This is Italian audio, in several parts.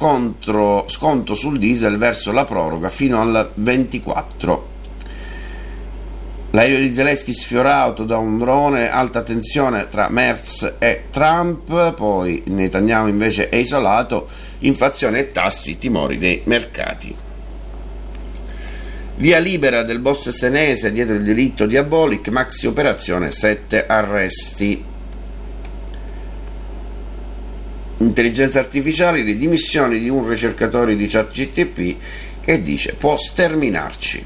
sconto sul diesel verso la proroga fino al 24. L'aereo di Zelensky sfiorato da un drone, alta tensione tra Merz e Trump. Poi Netanyahu invece è isolato, inflazione e tassi, timori dei mercati. Via libera del boss senese dietro il delitto di Abolic, maxi operazione, 7 arresti. Intelligenza artificiale, le dimissioni di un ricercatore di ChatGPT che dice può sterminarci.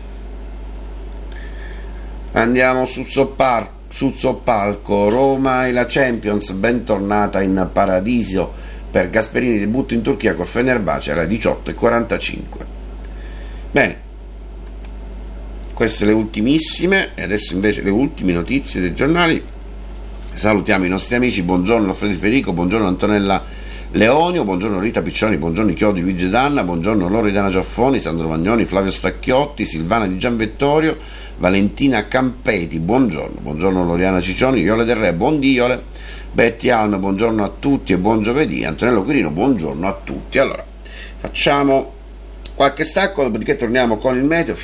Andiamo sul soppalco, Roma e la Champions, bentornata in paradiso per Gasperini, debutto in Turchia col Fenerbahce alle 18:45. Bene, queste le ultimissime, e adesso invece le ultime notizie dei giornali. Salutiamo i nostri amici, buongiorno Alfredo Federico, buongiorno Antonella Leonio, buongiorno Rita Piccioni, buongiorno Chiodi Luigi Danna, buongiorno Loredana Giaffoni, Sandro Vagnoni, Flavio Stacchiotti, Silvana Di Gianvettorio, Valentina Campeti, buongiorno Loriana Ciccioni, Iole del Re, buon Diole, Betty Alme, buongiorno a tutti e buon giovedì, Antonello Quirino, buongiorno a tutti. Allora, facciamo qualche stacco, dopodiché torniamo con il meteo.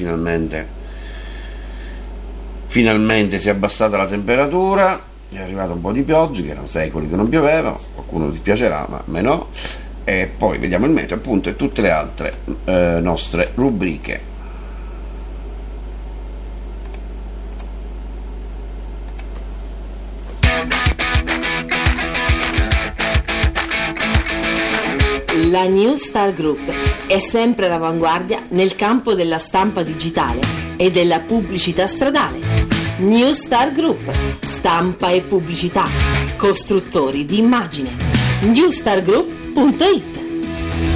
Finalmente si è abbassata la temperatura, è arrivata un po' di pioggia, che erano secoli che non pioveva, qualcuno dispiacerà, ma a me no, e poi vediamo il meteo appunto e tutte le altre nostre rubriche. La New Star Group è sempre all'avanguardia nel campo della stampa digitale e della pubblicità stradale. New Star Group, stampa e pubblicità, costruttori di immagine. newstargroup.it